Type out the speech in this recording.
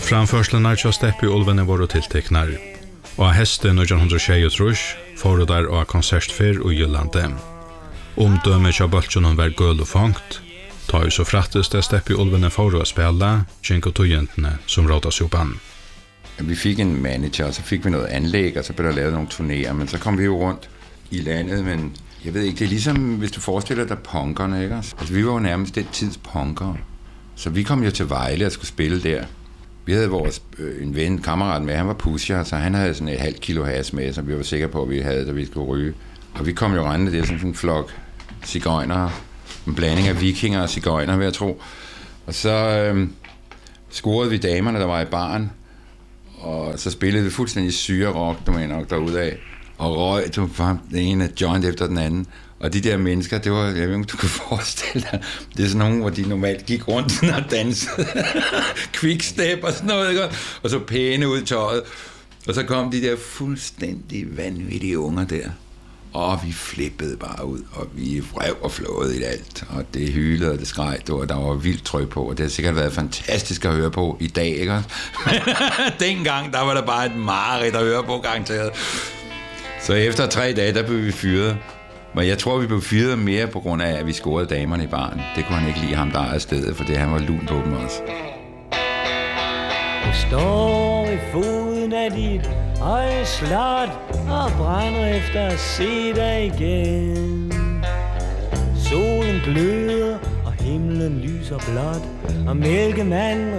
Framførslene til Steppi-ulvene var tilteknar, og hesten 1923 får der av konsertfer og Jylande. Omdømme til bøltsjonen var gøl og fangt, ta jo så frattes det Steppi-ulvene for å spille, kjeng og togjentene som rådas jobben. Vi fik en manager, og så fik vi noget anlæg, og så blev der lavet nogle turnéer, men så kom vi jo rundt i landet, men jeg ved ikke, det er ligesom, hvis du forestiller dig punkerne, ikke? Altså, vi var jo nærmest den tids punkere, så vi kom jo til Vejle og skulle spille der. Vi havde vores en ven, kammerat med, han var pusher, så han havde sådan 0,5 kilo has med, som vi var sikre på, at vi havde, da vi skulle ryge. Og vi kom jo rendende der som sådan en flok cigøjnere, en blanding af vikinger og cigøjnere, vil jeg tro. Og så scorede vi damerne, der var i baren, og så spillede vi fuldstændig syre rock, du mener nok derudaf, og røg, du var den ene joint efter den anden. Og de der mennesker, det var, jeg ved ikke, du kan forestille dig, det er sådan nogen, hvor de normalt gik rundt og dansede, quickstep og sådan noget, ikke? Og så pæne ud i tøjet. Og så kom de der fuldstændig vanvittige unger der, og vi flippede bare ud, og vi rev og flåede i alt, og det hylede og det skreg, der var vildt tryk på, og det har sikkert været fantastisk at høre på i dag, ikke? Dengang, der var der bare et mareridt at høre på, garanteret. Så efter 3 dage, der blev vi fyret. Men jeg tror, vi blev fyret mere på grund af, at vi scorede damerne i baren. Det kunne han ikke lide ham, der er stedet, for det han var lun på dem også. Jeg står i foden af dit øjeslot og brænder efter at se dig igen. Solen gløder og himlen lyser blåt og mælkemanden